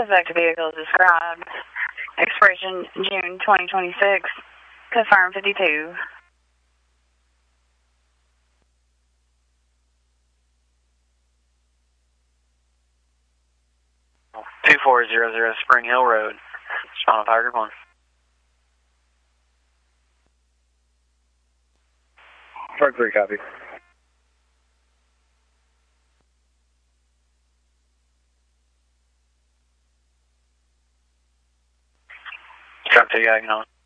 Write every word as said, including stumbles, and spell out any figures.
Suspect vehicle described. Expiration June twenty twenty-six. Confirm fifty-two. two four zero zero Spring Hill Road. Respond to Tiger one. Park three, copy. Trap two, Yagan on.